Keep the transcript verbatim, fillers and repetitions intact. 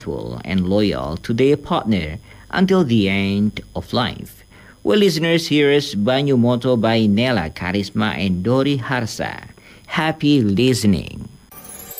faithful and loyal to their partner until the end of life. Well, listeners, here is Banyo Moto by Nela Karisma and Dori Harsa. Happy listening.